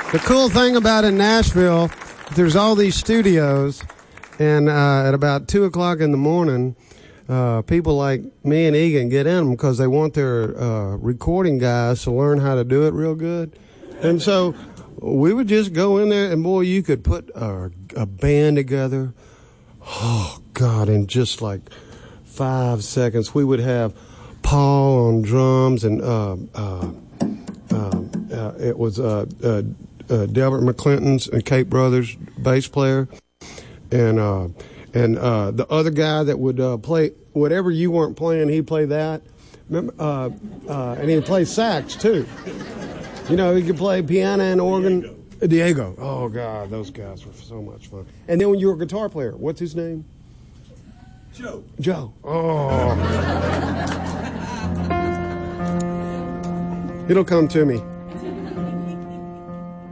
The cool thing about in Nashville, there's all these studios, and at about 2 o'clock in the morning, people like me and Egan get in them because they want their recording guys to learn how to do it real good. And so we would just go in there, and boy, you could put a band together. Oh, God, in just like 5 seconds. We would have Paul on drums, and it was Delbert McClinton's and Cape Brothers bass player, and the other guy that would play whatever you weren't playing, he'd play that. Remember, and he'd play sax too. You know, he could play piano and organ. Diego. Oh, God, those guys were so much fun. And then when you were a guitar player, what's his name? Joe. Oh. It'll come to me.